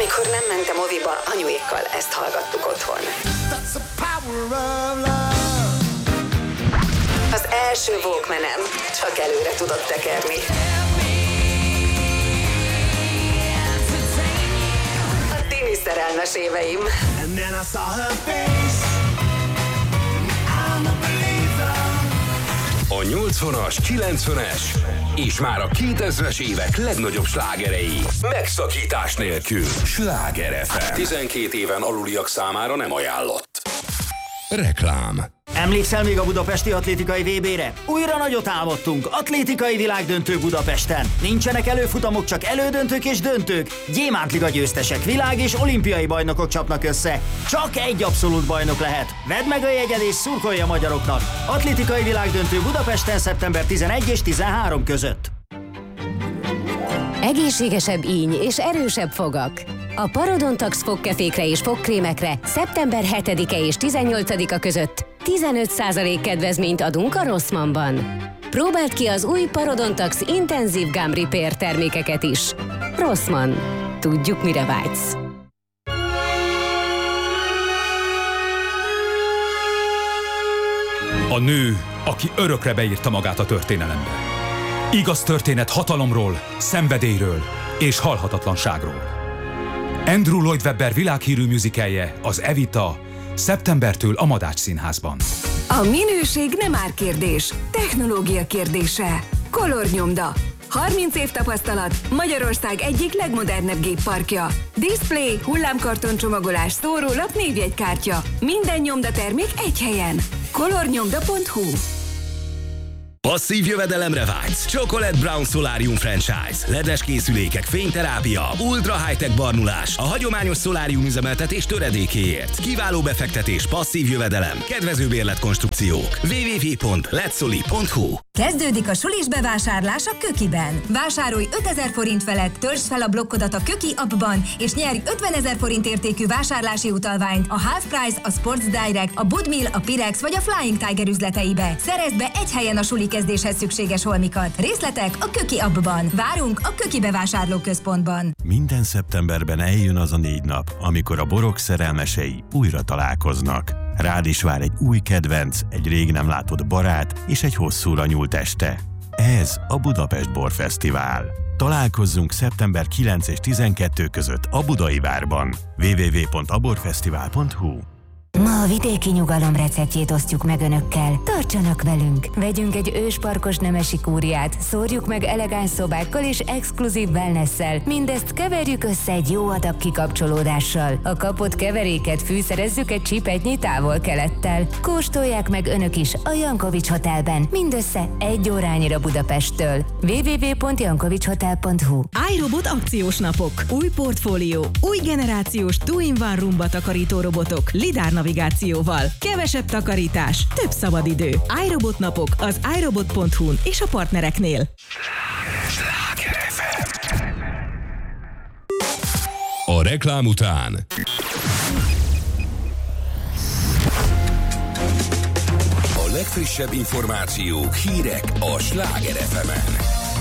Amikor nem mentem moviba, anyuékkal ezt hallgattuk otthon. Az első Walkmanem csak előre tudott tekerni. A tini szerelmes éveim. A 80-as, 90-es és már a 2000-es évek legnagyobb slágerei megszakítás nélkül. Sláger FM. 12 éven aluliak számára nem ajánlott. Reklám. Emlékszel még a budapesti atlétikai VB-re? Újra nagyot álmodtunk, atlétikai világdöntő Budapesten. Nincsenek előfutamok, csak elődöntők és döntők. Gyémántliga győztesek, világ- és olimpiai bajnokok csapnak össze. Csak egy abszolút bajnok lehet. Vedd meg a jegyed és szurkolj a magyaroknak. Atlétikai világdöntő Budapesten szeptember 11 és 13 között. Egészségesebb íny és erősebb fogak. A Parodontax fogkefékre és fogkrémekre szeptember 7-e és 18-a között 15% kedvezményt adunk a Rossmannban. Próbáld ki az új Parodontax Intensive Gum Repair termékeket is. Rossmann. Tudjuk, mire vágysz. A nő, aki örökre beírta magát a történelembe. Igaz történet hatalomról, szenvedélyről és halhatatlanságról. Andrew Lloyd Webber világhírű musicalje, az Evita, szeptembertől a Madách Színházban. A minőség nem árkérdés, technológia kérdése. Color-nyomda. 30 év tapasztalat, Magyarország egyik legmodernebb gépparkja. Display, hullámkarton csomagolás, szórólap, névjegykártya. Minden nyomdatermék egy helyen. Color-nyomda.hu. Passzív jövedelemre vágysz? Chocolate Brown Solarium Franchise. Ledes készülékek, fényterápia, ultra high-tech barnulás. A hagyományos szolárium üzemeltetés töredékéért. Kiváló befektetés, passzív jövedelem, kedvező bérletkonstrukciók. www.letsoli.hu. Kezdődik a sulis bevásárlás a Kökiben. Vásárolj 5000 forint felett, töltsd fel a blokkodat a Köki appban, és nyerj 50 000 forint értékű vásárlási utalványt a Half Price, a Sports Direct, a Budmill, a Pirex vagy a Flying Tiger üzleteibe. Szerezd be egy helyen a suli kezdéshez szükséges holmikat. Részletek a Köki appban. Várunk a Köki bevásárlóközpontban. Minden szeptemberben eljön az a 4 nap, amikor a borok szerelmesei újra találkoznak. Rád is vár egy új kedvenc, egy rég nem látott barát és egy hosszúra nyúlt este. Ez a Budapest Borfesztivál. Találkozzunk szeptember 9 és 12 között a Budai Várban. www.aborfesztivál.hu. Ma a vidéki nyugalom receptjét osztjuk meg önökkel. Tartsanak velünk! Vegyünk egy ősparkos nemesi kúriát, szórjuk meg elegáns szobákkal és exkluzív wellnesszel. Mindezt keverjük össze egy jó adag kikapcsolódással. A kapott keveréket fűszerezzük egy csipetnyi távol-kelettel. Kóstolják meg önök is a Jankovics Hotelben, mindössze 1 órányira Budapesttől. www.jankovicshotel.hu. iRobot akciós napok. Új portfólió, új generációs 2-in-1 rumba takarító robotok, lidár navigációval. Kevesebb takarítás, több szabadidő. iRobot napok az iRobot.hu-n és a partnereknél. Sláger FM. A reklám után a legfrissebb információk, hírek a Sláger FM-en.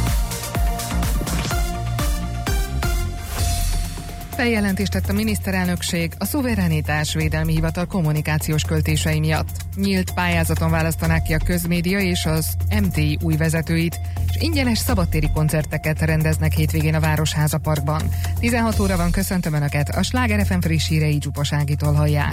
Feljelentést tett a miniszterelnökség a Szuverenitásvédelmi Hivatal kommunikációs költései miatt. Nyílt pályázaton választanák ki a közmédia és az MTI új vezetőit, és ingyenes szabadtéri koncerteket rendeznek hétvégén a Városháza Parkban. 16 óra van, köszöntöm Önöket, a Sláger FM friss hírei Csupas Ágitól hallják.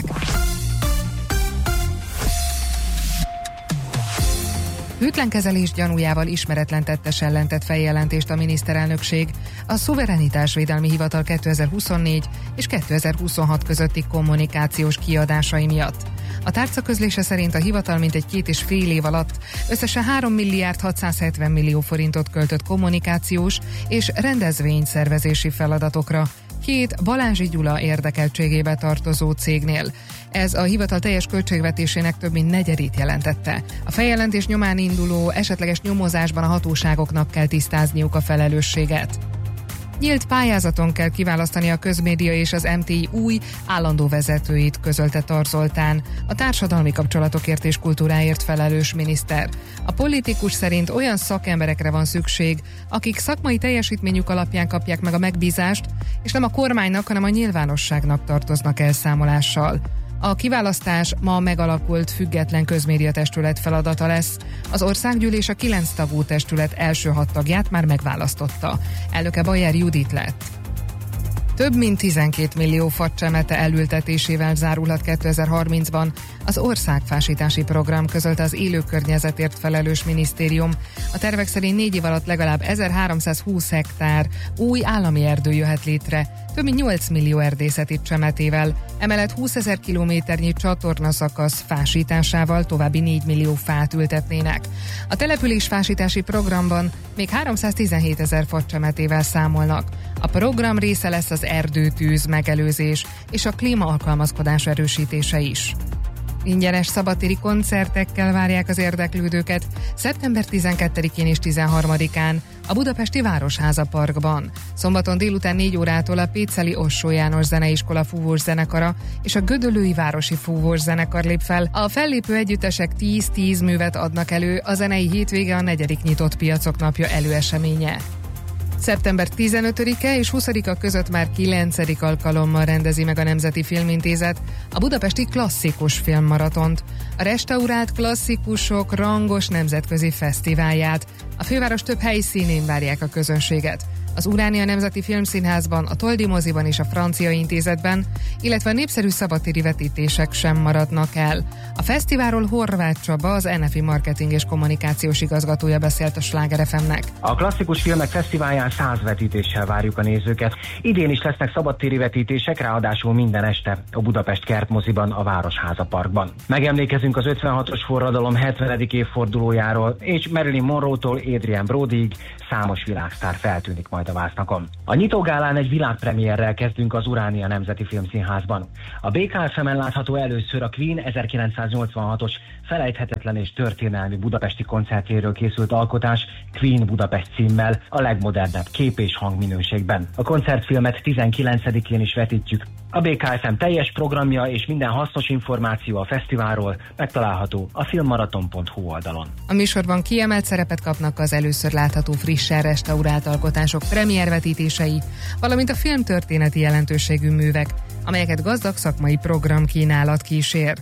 Hűtlenkezelés gyanújával ismeretlen tettes ellen tett feljelentést a miniszterelnökség a Szuverenitásvédelmi Hivatal 2024 és 2026 közötti kommunikációs kiadásai miatt. A tárca közlése szerint a hivatal mintegy 2,5 év alatt összesen 3 milliárd 670 millió forintot költött kommunikációs és rendezvényszervezési feladatokra, 2 Balázsi Gyula érdekeltségébe tartozó cégnél. Ez a hivatal teljes költségvetésének több mint negyedét jelentette. A feljelentés nyomán induló esetleges nyomozásban a hatóságoknak kell tisztázniuk a felelősséget. Nyílt pályázaton kell kiválasztani a közmédia és az MTI új állandó vezetőit, közölte Tar Zoltán, a társadalmi kapcsolatokért és kultúráért felelős miniszter. A politikus szerint olyan szakemberekre van szükség, akik szakmai teljesítményük alapján kapják meg a megbízást, és nem a kormánynak, hanem a nyilvánosságnak tartoznak elszámolással. A kiválasztás ma megalakult független közmédiatestület feladata lesz. Az országgyűlés a 9 tagú testület első 6 tagját már megválasztotta. Elnöke Bajer Judit lett. Több mint 12 millió facsemete elültetésével zárulhat 2030-ban az országfásítási program, közölte az élőkörnyezetért felelős minisztérium. A tervek szerint 4 év alatt legalább 1320 hektár új állami erdő jöhet létre, több mint 8 millió erdészeti csemetével, emellett 20 000 kilométernyi csatornaszakasz fásításával további 4 millió fát ültetnének. A településfásítási programban még 317 000 facsemetével számolnak. A program része lesz az erdőtűz megelőzés és a klímaalkalmazkodás erősítése is. Ingyenes szabadtéri koncertekkel várják az érdeklődőket szeptember 12-én és 13-án a budapesti Városháza Parkban. Szombaton délután 4 órától a Péceli Ossó János Zeneiskola fúvós zenekara és a Gödöllői Városi Fúvós Zenekar lép fel. A fellépő együttesek 10-10 művet adnak elő, a zenei hétvége a 4. nyitott piacok napja előeseménye. Szeptember 15-e és 20-a között már 9. alkalommal rendezi meg a Nemzeti Filmintézet a budapesti klasszikus filmmaratont, a restaurált klasszikusok rangos nemzetközi fesztiválját. A főváros több helyszínén várják a közönséget. Az Uránia Nemzeti Filmszínházban, a Toldi moziban és a Francia Intézetben, illetve a népszerű szabadtéri vetítések sem maradnak el. A fesztiválról Horváth Csaba, az NFI marketing és kommunikációs igazgatója beszélt a Sláger FM-nek. A klasszikus filmek fesztiválján 100 vetítéssel várjuk a nézőket. Idén is lesznek szabadtéri vetítések, ráadásul minden este a Budapest Kertmoziban, a Városháza Parkban. Megemlékezünk az 56-os forradalom 70. évfordulójáról, és Marilyn Monroe-tól Adrian Brodyig számos világsztár feltűnik majd a vásznakon. A nyitógálán egy világpremierrel kezdünk az Uránia Nemzeti Filmszínházban. A BKFM-en látható először a Queen 1986-os felejthetetlen és történelmi budapesti koncertjéről készült alkotás Queen Budapest címmel, a legmodernebb kép- és hangminőségben. A koncertfilmet 19-én is vetítjük. A BKFM teljes programja és minden hasznos információ a fesztiválról megtalálható a filmmaraton.hu oldalon. A műsorban kiemelt szerepet kapnak az először látható frissen restaurált alkotások premiervetítései, valamint a filmtörténeti jelentőségű művek, amelyeket gazdag szakmai programkínálat kísér.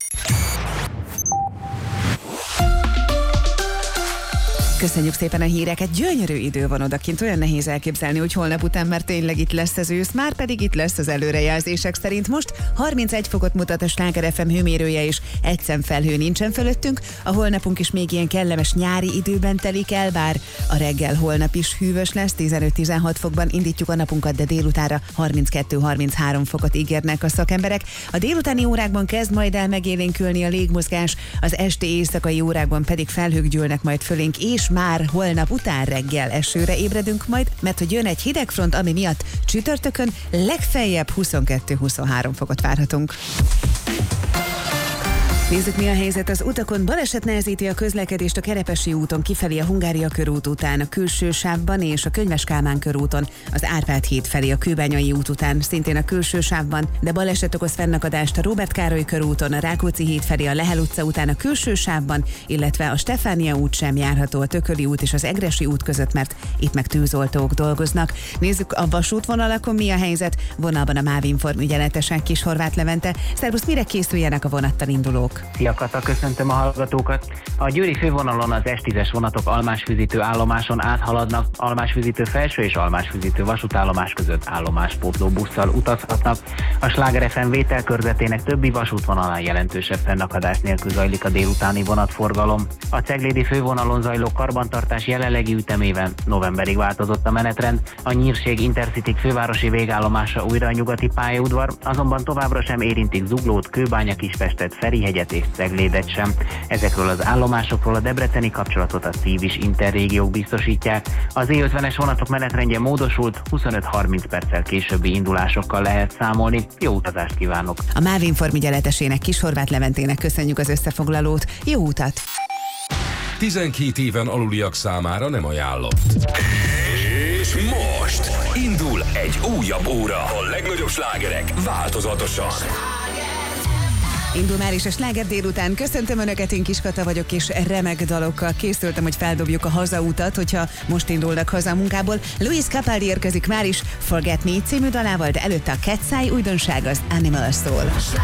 Köszönjük szépen a híreket, gyönyörű idő van odakint, olyan nehéz elképzelni, hogy holnap után már tényleg itt lesz az ősz, már pedig itt lesz az előrejelzések szerint. Most 31 fokot mutat a Sláger FM hőmérője, és egy szemfelhő nincsen fölöttünk, a holnapunk is még ilyen kellemes nyári időben telik el, bár a reggel holnap is hűvös lesz, 15-16 fokban indítjuk a napunkat, de délutára 32-33 fokot ígérnek a szakemberek. A délutáni órákban kezd majd el megélénkülni a légmozgás, az esti éjszakai órákban pedig felhők gyűlnek majd fölénk, és már holnap után reggel esőre ébredünk majd, mert hogy jön egy hidegfront, ami miatt csütörtökön legfeljebb 22-23 fokot várhatunk. Nézzük, mi a helyzet az utakon. Baleset nehezíti a közlekedést a Kerepesi úton kifelé a Hungária körút után, a külső sávban és a Könyves Kálmán körúton, az Árpád híd felé a Kőbányai út után, szintén a külső sávban, de baleset okoz fennakadást a Róbert Károly körúton, a Rákóczi híd felé a Lehel utca után a külső sávban, illetve a Stefánia út sem járható a Tököli út és az Egressy út között, mert itt meg tűzoltók dolgoznak. Nézzük a vasútvonalakon, mi a helyzet. Vonalban a MÁV Inform ügyeletesen Kishorváth Levente. Szervusz, mire készüljenek a vonattal indulók? Szia Kata, köszöntöm a hallgatókat! A győri fővonalon az S10-es vonatok Almásfüzítő állomáson áthaladnak, Almásfüzítő felső és Almásfüzítő vasútállomás között állomáspótló busszal utazhatnak. A Sláger FM vételkörzetének többi vasútvonalán jelentősebb fennakadás nélkül zajlik a délutáni vonatforgalom. A ceglédi fővonalon zajló karbantartás jelenlegi ütemében novemberig változott a menetrend, a Nyírség Intercity fővárosi végállomása újra a nyugati pályaudvar, azonban továbbra sem érintik Zuglót, Kőbánya, Kispestet, Ferihegyet és Ceglédet sem. Ezekről az állomásokról a debreceni kapcsolatot a Szív-is interrégiók biztosítják. Az E50-es vonatok menetrendje módosult, 25-30 perccel későbbi indulásokkal lehet számolni. Jó utazást kívánok! A MÁV Inform ügyeletesének, Kishorváth Leventének köszönjük az összefoglalót. Jó utat! 12 éven aluliak számára nem ajánlott. És És most indul egy újabb óra. A legnagyobb slágerek változatosan. Indul már is a sláger délután. Köszöntöm Önöket, én Kiskata vagyok, és remek dalokkal készültem, hogy feldobjuk a hazautat, hogyha most indulnak haza a munkából. Luis Capaldi érkezik már is Forget Me című dalával, de előtte a Cat's Eye újdonság, az Animal Soul.